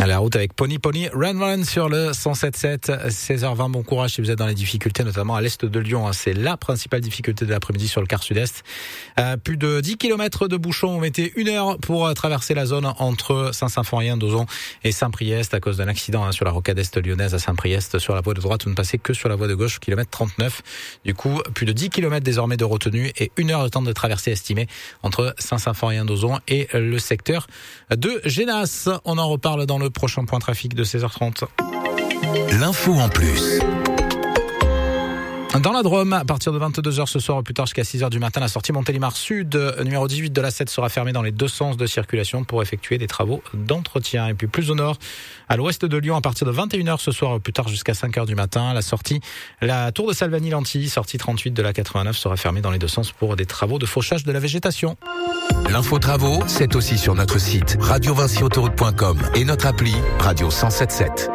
À la route avec Pony Run Run sur le 107.7, 16h20. Bon courage si vous êtes dans les difficultés, notamment à l'est de Lyon. C'est la principale difficulté de l'après-midi sur le quart sud-est. Plus de 10 km de bouchons. On mettait 1 heure pour traverser la zone entre Saint-Symphorien, Dozon et Saint-Priest à cause d'un accident sur la rocade est lyonnaise à Saint-Priest. Sur la voie de droite, vous ne passez que sur la voie de gauche, kilomètre 39. Du coup, plus de 10 km désormais de retenue et 1 heure de temps de traversée estimée entre Saint-Symphorien, Dozon et le secteur de Génas. On en reparle dans le prochain point trafic de 16h30. L'info en plus. Dans la Drôme, à partir de 22h ce soir, ou plus tard jusqu'à 6h du matin, la sortie Montélimar Sud, numéro 18 de la 7, sera fermée dans les deux sens de circulation pour effectuer des travaux d'entretien. Et puis plus au nord, à l'ouest de Lyon, à partir de 21h ce soir, ou plus tard jusqu'à 5h du matin, la sortie, la tour de Salvani-Lantilly, sortie 38 de la 89, sera fermée dans les deux sens pour des travaux de fauchage de la végétation. L'info travaux, c'est aussi sur notre site radiovinciautoroute.com et notre appli Radio 107.7.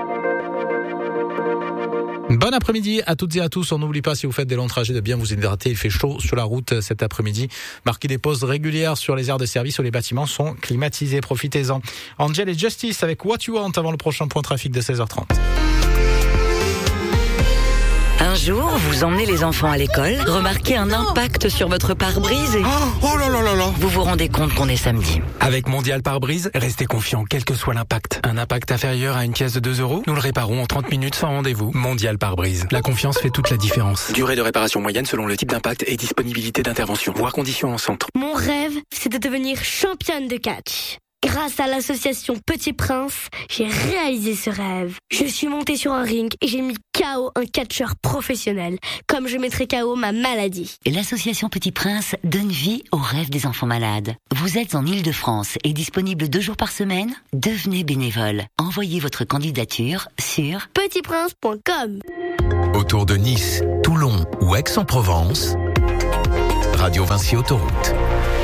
Bon après-midi à toutes et à tous. On n'oublie pas, si vous faites des longs trajets, de bien vous hydrater. Il fait chaud sur la route cet après-midi. Marquez des pauses régulières sur les aires de service où les bâtiments sont climatisés. Profitez-en. Angel et Justice avec What You Want avant le prochain point trafic de 16h30. Un jour, vous emmenez les enfants à l'école, remarquez un impact sur votre pare-brise et... Oh là là là là. Vous vous rendez compte qu'on est samedi. Avec Mondial Pare-Brise, restez confiant quel que soit l'impact. Un impact inférieur à une pièce de 2 €, nous le réparons en 30 minutes sans rendez-vous. Mondial Pare-Brise. La confiance fait toute la différence. Durée de réparation moyenne selon le type d'impact et disponibilité d'intervention. Voir conditions en centre. Mon rêve, c'est de devenir championne de catch. Grâce à l'association Petit Prince, j'ai réalisé ce rêve. Je suis montée sur un ring et j'ai mis KO un catcheur professionnel, comme je mettrai KO ma maladie. L'association Petit Prince donne vie aux rêves des enfants malades. Vous êtes en Île-de-France et disponible 2 jours par semaine? Devenez bénévole. Envoyez votre candidature sur petitprince.com. Autour de Nice, Toulon ou Aix-en-Provence, Radio Vinci Autoroute.